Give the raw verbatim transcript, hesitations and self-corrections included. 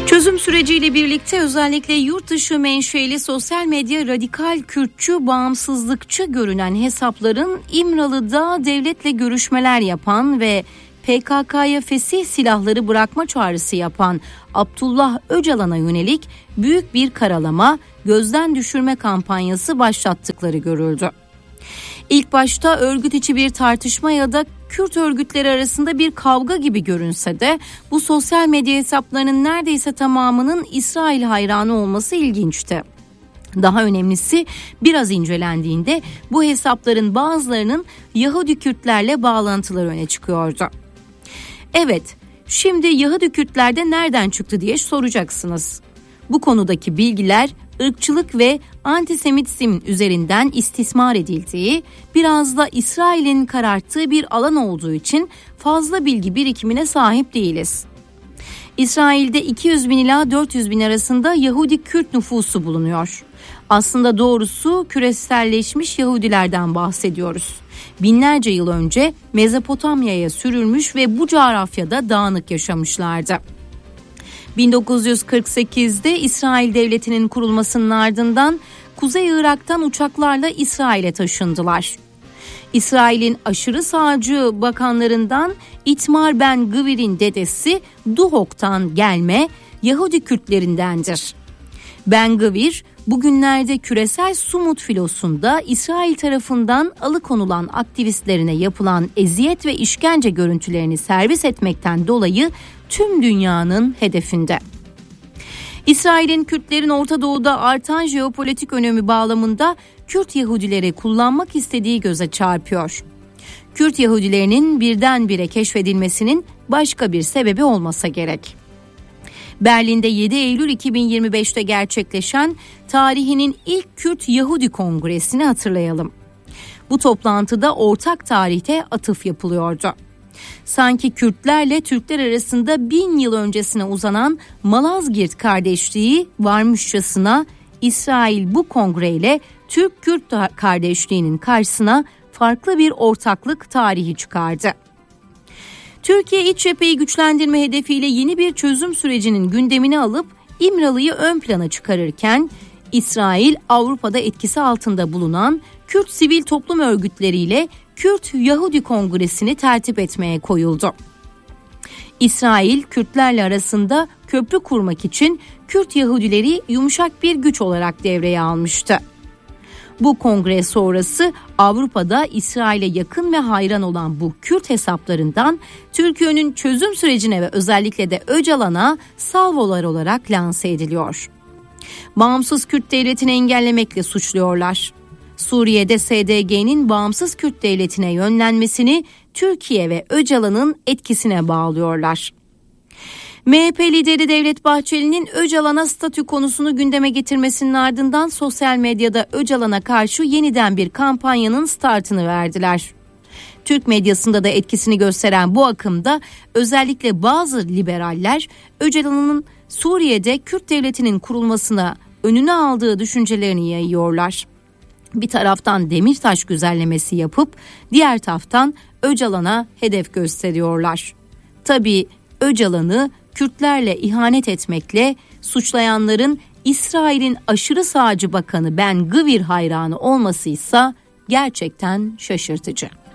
Çözüm süreciyle birlikte özellikle yurt dışı menşeli sosyal medya radikal Kürtçü, bağımsızlıkçı görünen hesapların İmralı'da devletle görüşmeler yapan ve P K K'ya fesih silahları bırakma çağrısı yapan Abdullah Öcalan'a yönelik büyük bir karalama, gözden düşürme kampanyası başlattıkları görüldü. İlk başta örgüt içi bir tartışma ya da Kürt örgütleri arasında bir kavga gibi görünse de bu sosyal medya hesaplarının neredeyse tamamının İsrail hayranı olması ilginçti. Daha önemlisi, biraz incelendiğinde bu hesapların bazılarının Yahudi Kürtlerle bağlantıları öne çıkıyordu. Evet, şimdi Yahudi Kürtler de nereden çıktı diye soracaksınız. Bu konudaki bilgiler ırkçılık ve antisemitizm üzerinden istismar edildiği, biraz da İsrail'in kararttığı bir alan olduğu için fazla bilgi birikimine sahip değiliz. İsrail'de iki yüz bin ila dört yüz bin arasında Yahudi Kürt nüfusu bulunuyor. Aslında doğrusu küreselleşmiş Yahudilerden bahsediyoruz. Binlerce yıl önce Mezopotamya'ya sürülmüş ve bu coğrafyada dağınık yaşamışlardı. bin dokuz yüz kırk sekizde İsrail Devleti'nin kurulmasının ardından Kuzey Irak'tan uçaklarla İsrail'e taşındılar. İsrail'in aşırı sağcı bakanlarından İtmar Ben Gvir'in dedesi Duhok'tan gelme Yahudi Kürtlerindendir. Ben Gvir bugünlerde küresel Sumut filosunda İsrail tarafından alıkonulan aktivistlerine yapılan eziyet ve işkence görüntülerini servis etmekten dolayı tüm dünyanın hedefinde. İsrail'in Kürtlerin Orta Doğu'da artan jeopolitik önemi bağlamında Kürt Yahudileri kullanmak istediği göze çarpıyor. Kürt Yahudilerinin birdenbire keşfedilmesinin başka bir sebebi olmasa gerek. Berlin'de yedi Eylül iki bin yirmi beşte gerçekleşen tarihinin ilk Kürt Yahudi Kongresi'ni hatırlayalım. Bu toplantıda ortak tarihte atıf yapılıyordu. Sanki Kürtlerle Türkler arasında bin yıl öncesine uzanan Malazgirt kardeşliği varmışçasına İsrail bu kongreyle Türk-Kürt kardeşliğinin karşısına farklı bir ortaklık tarihi çıkardı. Türkiye iç cepheyi güçlendirme hedefiyle yeni bir çözüm sürecinin gündemine alıp İmralı'yı ön plana çıkarırken İsrail Avrupa'da etkisi altında bulunan Kürt sivil toplum örgütleriyle Kürt Yahudi Kongresi'ni tertip etmeye koyuldu. İsrail Kürtlerle arasında köprü kurmak için Kürt Yahudileri yumuşak bir güç olarak devreye almıştı. Bu kongre sonrası Avrupa'da İsrail'e yakın ve hayran olan bu Kürt hesaplarından Türkiye'nin çözüm sürecine ve özellikle de Öcalan'a salvolar olarak lanse ediliyor. Bağımsız Kürt devletini engellemekle suçluyorlar. Suriye'de S D G'nin bağımsız Kürt devletine yönlenmesini Türkiye ve Öcalan'ın etkisine bağlıyorlar. M H P lideri Devlet Bahçeli'nin Öcalan'a statü konusunu gündeme getirmesinin ardından sosyal medyada Öcalan'a karşı yeniden bir kampanyanın startını verdiler. Türk medyasında da etkisini gösteren bu akımda özellikle bazı liberaller Öcalan'ın Suriye'de Kürt devletinin kurulmasına önüne aldığı düşüncelerini yayıyorlar. Bir taraftan Demirtaş güzellemesi yapıp diğer taraftan Öcalan'a hedef gösteriyorlar. Tabii Öcalan'ı Kürtlerle ihanet etmekle suçlayanların İsrail'in aşırı sağcı bakanı Ben Gvir hayranı olmasıysa gerçekten şaşırtıcı.